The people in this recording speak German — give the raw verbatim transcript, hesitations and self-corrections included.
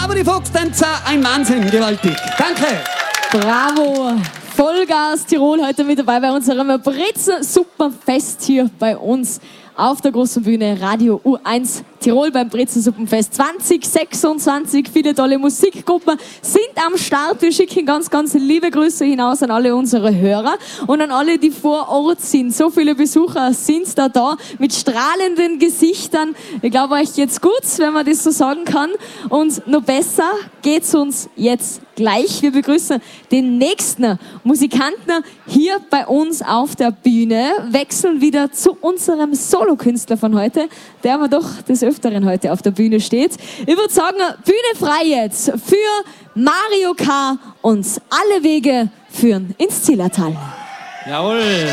Bravo, die Foxtänzer, ein Wahnsinn, gewaltig. Danke. Bravo. Vollgas Tirol heute mit dabei bei unserem Brezen-Suppenfest hier bei uns auf der großen Bühne Radio U eins Tirol beim Brezen-Suppenfest zwanzig sechsundzwanzig. Viele tolle Musikgruppen sind am Start. Wir schicken ganz, ganz liebe Grüße hinaus an alle unsere Hörer und an alle, die vor Ort sind. So viele Besucher sind da da mit strahlenden Gesichtern. Ich glaube, euch geht's gut, wenn man das so sagen kann. Und noch besser geht's uns jetzt gleich. Wir begrüßen den nächsten Musikanten hier bei uns auf der Bühne. Wechseln wieder zu unserem Solokünstler von heute, der aber doch des Öfteren heute auf der Bühne steht. Ich würde sagen, Bühne frei jetzt für Mario K. und alle Wege führen ins Zillertal. Jawohl.